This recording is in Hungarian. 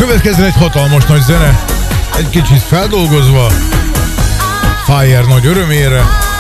Következzen egy hatalmas nagy zene, egy kicsit feldolgozva, Fire nagy örömére.